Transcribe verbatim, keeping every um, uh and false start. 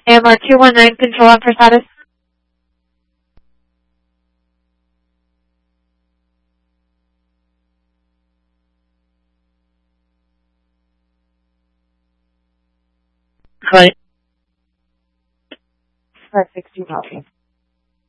A M R two one nine, control on for status. Hi. five sixty, copy.